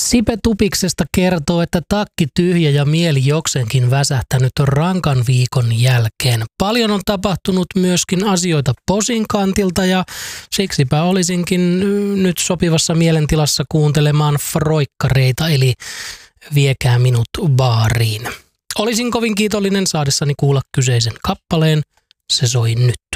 Sipe Tupiksesta kertoo, että takki tyhjä ja mieli jokseenkin väsähtänyt rankan viikon jälkeen. Paljon on tapahtunut myöskin asioita posin kantilta ja siksipä olisinkin nyt sopivassa mielentilassa kuuntelemaan froikkareita, eli viekää minut baariin. Olisin kovin kiitollinen saadessani kuulla kyseisen kappaleen. Se soi nyt.